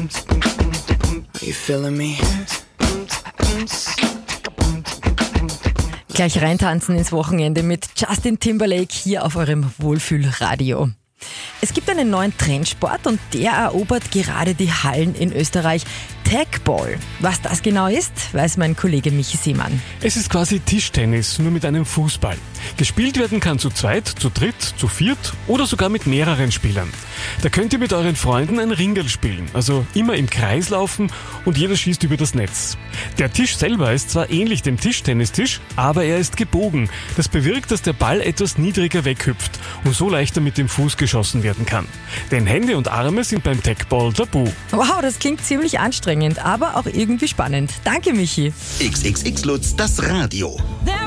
Are you feeling me? Gleich reintanzen ins Wochenende mit Justin Timberlake hier auf eurem Wohlfühlradio. Es gibt einen neuen Trendsport und der erobert gerade die Hallen in Österreich. Tagball. Was das genau ist, weiß mein Kollege Michi Seemann. Es ist quasi Tischtennis, nur mit einem Fußball. Gespielt werden kann zu zweit, zu dritt, zu viert oder sogar mit mehreren Spielern. Da könnt ihr mit euren Freunden ein Ringerl spielen, also immer im Kreis laufen und jeder schießt über das Netz. Der Tisch selber ist zwar ähnlich dem Tischtennistisch, aber er ist gebogen. Das bewirkt, dass der Ball etwas niedriger weghüpft und so leichter mit dem Fuß geschossen werden kann. Denn Hände und Arme sind beim Tagball tabu. Wow, das klingt ziemlich anstrengend, aber auch irgendwie spannend. Danke, Michi. XXX Lutz, das Radio.